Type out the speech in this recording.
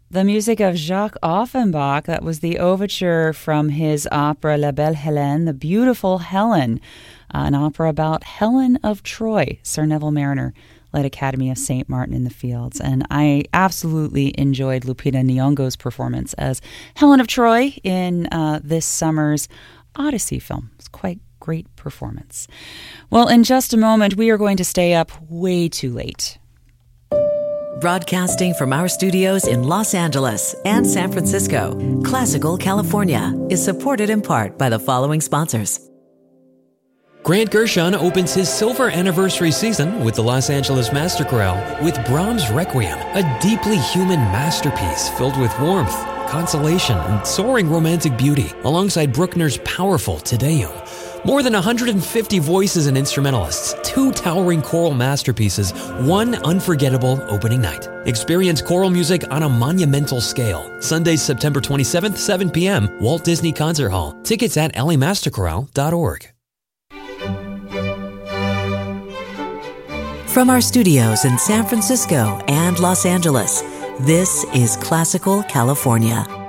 The music of Jacques Offenbach, that was the overture from his opera La Belle Hélène, The Beautiful Helen, an opera about Helen of Troy, Sir Neville Mariner, led Academy of St. Martin in the Fields. And I absolutely enjoyed Lupita Nyong'o's performance as Helen of Troy in this summer's Odyssey film. It's quite great performance. Well, in just a moment, we are going to stay up way too late. Broadcasting from our studios in Los Angeles and San Francisco, Classical California is supported in part by the following sponsors. Grant Gershon opens his silver anniversary season with the Los Angeles Master Chorale with Brahms' Requiem, a deeply human masterpiece filled with warmth, consolation, and soaring romantic beauty, alongside Bruckner's powerful Te Deum. More than 150 voices and instrumentalists, 2 towering choral masterpieces, 1 unforgettable opening night. Experience choral music on a monumental scale. Sunday, September 27th, 7 p.m., Walt Disney Concert Hall. Tickets at lamasterchorale.org. From our studios in San Francisco and Los Angeles, this is Classical California.